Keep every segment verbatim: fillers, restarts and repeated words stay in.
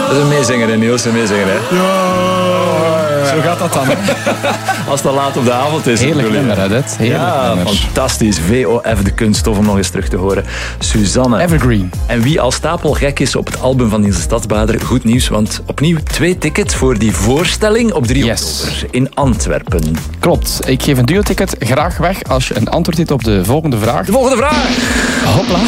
Dat is een meezinger, hè, Niels. Een meezinger, hè. Ja, zo gaat dat dan. Hè. Als het laat op de avond is. Heerlijk nummer, hè, dit. Heerlijk ja, nummer. fantastisch. V O F, de kunststof, om nog eens terug te horen. Suzanne. Evergreen. En wie al stapelgek is op het album van Niels de Stadsbader, goed nieuws, want opnieuw twee tickets voor die voorstelling op drie Yes. oktober in Antwerpen. Klopt. Ik geef een duo-ticket graag weg als je een antwoord hebt op de volgende vraag. De volgende vraag! Hopla.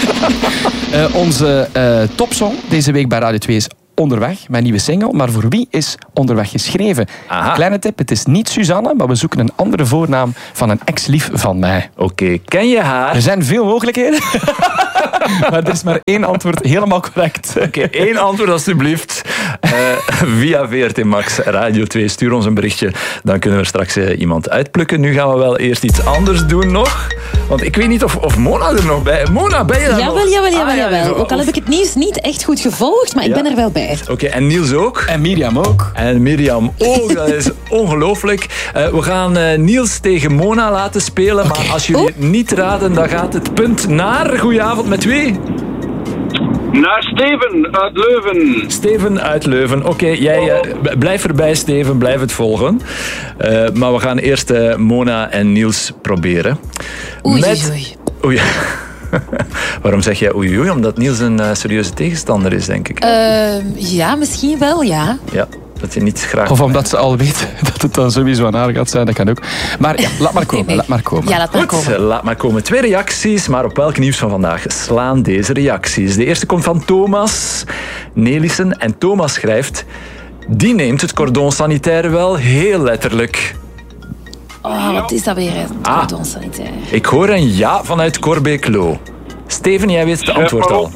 uh, onze uh, topsong deze week bij Radio twee is Onderweg, mijn nieuwe single. Maar voor wie is Onderweg geschreven? Aha. Kleine tip, het is niet Suzanne, maar we zoeken een andere voornaam van een ex-lief van mij. Oké, okay. Ken je haar? Er zijn veel mogelijkheden. Maar er is maar één antwoord helemaal correct. Oké, okay, één antwoord alstublieft. Uh, via V R T Max Radio twee. Stuur ons een berichtje. Dan kunnen we straks uh, iemand uitplukken. Nu gaan we wel eerst iets anders doen nog. Want ik weet niet of, of Mona er nog bij is. Mona, ben je daar jawel, nog? Jawel, jawel, ah, jawel. ja, Ook al heb ik het nieuws niet echt goed gevolgd, maar ik ja. ben er wel bij. Oké, okay, en Niels ook. En Mirjam ook. En Mirjam ook. Dat is ongelooflijk. Uh, we gaan uh, Niels tegen Mona laten spelen. Okay. Maar als jullie het niet raden, dan gaat het punt naar... Goedenavond, met wie? Naar Steven uit Leuven. Steven uit Leuven. Oké, okay, jij uh, blijf erbij, Steven. Blijf het volgen. Uh, maar we gaan eerst uh, Mona en Niels proberen. Oei, Met... oei, oei. Oei. Waarom zeg jij oei, oei? Omdat Niels een uh, serieuze tegenstander is, denk ik. Uh, ja, misschien wel, ja. Ja. Dat je niet graag... Of omdat ze al weet dat het dan sowieso aan haar gaat zijn, dat kan ook. Maar ja, laat maar komen, nee, nee. laat maar komen. Ja, laat maar Goed, komen. laat maar komen. Twee reacties, maar op welk nieuws van vandaag slaan deze reacties? De eerste komt van Thomas Nelissen. En Thomas schrijft... Die neemt het cordon sanitaire wel heel letterlijk. Oh, wat is dat weer, het ah, cordon sanitaire? Ik hoor een ja vanuit Corbeek-Loo. Steven, jij weet het antwoord al.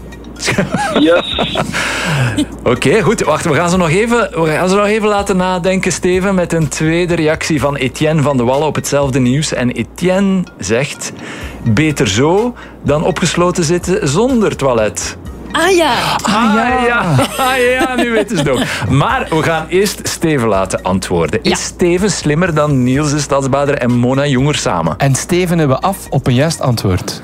Yes. Oké, okay, goed. Wacht, we gaan, ze nog even, we gaan ze nog even laten nadenken, Steven, met een tweede reactie van Etienne van de Wallen op hetzelfde nieuws. En Etienne zegt... Beter zo dan opgesloten zitten zonder toilet. Ah ja. Ah ja. Ah, ja. Ah, ja, nu weten ze het ook. Maar we gaan eerst Steven laten antwoorden. Is ja. Steven slimmer dan Niels de Stadsbader en Mona jonger samen? En Steven hebben we af op een juist antwoord.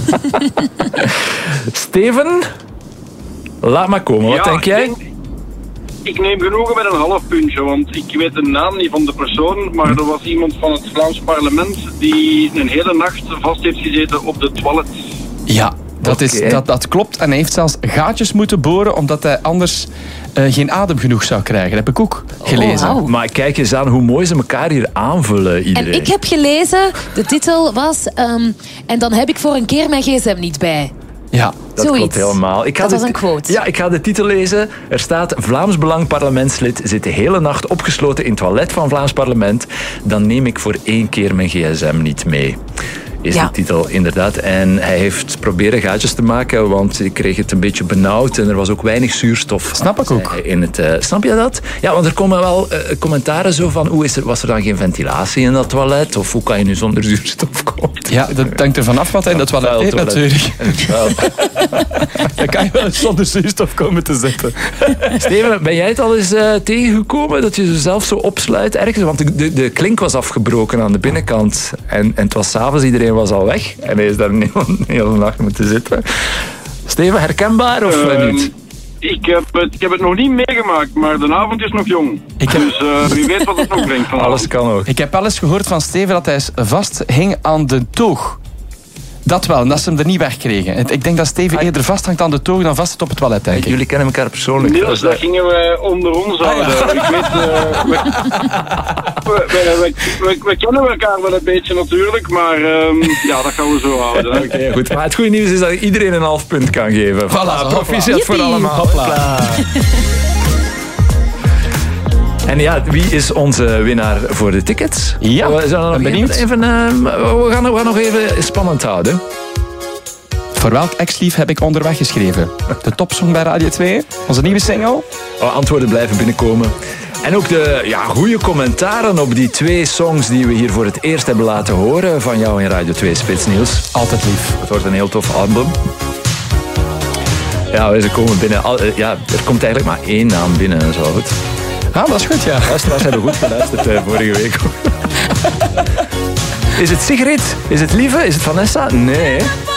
Steven, laat maar komen. Wat ja, denk jij? Ik, denk, ik neem genoegen met een half puntje, want ik weet de naam niet van de persoon, maar er was iemand van het Vlaams parlement die een hele nacht vast heeft gezeten op de toilet. Ja. Dat, is, okay. dat, dat klopt. En hij heeft zelfs gaatjes moeten boren omdat hij anders uh, geen adem genoeg zou krijgen. Dat heb ik ook gelezen. Oh, wow. Maar kijk eens aan hoe mooi ze elkaar hier aanvullen, iedereen. En ik heb gelezen, de titel was... Um, en dan heb ik voor een keer mijn gsm niet bij. Ja, dat Zoiets. klopt helemaal. Ik ga dat de, was een quote. Ja, ik ga de titel lezen. Er staat: Vlaams Belang parlementslid zit de hele nacht opgesloten in het toilet van Vlaams parlement. Dan neem ik voor één keer mijn gsm niet mee. Is ja. de titel, inderdaad. En hij heeft proberen gaatjes te maken, want ik kreeg het een beetje benauwd en er was ook weinig zuurstof. Snap ik ook. In het, uh, snap je dat? Ja, want er komen wel uh, commentaren zo van, hoe is er, was er dan geen ventilatie in dat toilet? Of hoe kan je nu zonder zuurstof komen? Ja, dat hangt er vanaf wat hij in dat toilet heeft natuurlijk. Dan kan je wel zonder zuurstof komen te zitten. Steven, ben jij het al eens uh, tegengekomen dat je jezelf zo opsluit ergens? Want de, de, de klink was afgebroken aan de binnenkant en, en het was 's avonds, iedereen was al weg en hij is daar een hele, een hele nacht moeten zitten. Steven, herkenbaar of uh, niet? Ik heb, het, ik heb het nog niet meegemaakt, maar de avond is nog jong. Ik heb... Dus uh, wie weet wat het nog brengt vanavond. Alles kan ook. Ik heb wel eens gehoord van Steven dat hij vast hing aan de toog. Dat wel, en dat ze hem er niet wegkregen. Ik denk dat Steven eerder vasthangt aan de toog dan vast op het toilet, denk ik. Jullie kennen elkaar persoonlijk. Niels, dat gingen wij onder ons houden. Ah, ja. Ik weet, uh, we, we, we, we, we kennen elkaar wel een beetje natuurlijk, maar um, ja, dat gaan we zo houden. Oké, okay, goed. Maar het goede nieuws is dat iedereen een half punt kan geven. Voilà, proficiat voor allemaal. Hopla. En ja, wie is onze winnaar voor de tickets? Ja, we zijn nog benieuwd. Even, uh, we, gaan, we gaan nog even spannend houden. Voor welk ex-lief heb ik Onderweg geschreven? De topsong bij Radio twee, onze nieuwe single. Oh, antwoorden blijven binnenkomen. En ook de ja, goede commentaren op die twee songs die we hier voor het eerst hebben laten horen van jou in Radio twee Spits, Niels. Altijd lief. Het wordt een heel tof album. Ja, ze komen binnen. Ja, er komt eigenlijk maar één naam binnen en zo. Goed. Ah, dat is goed, ja. Luisteraars hebben goed geluisterd uh, vorige week. Is het Sigrid? Is het Lieve? Is het Vanessa? Nee.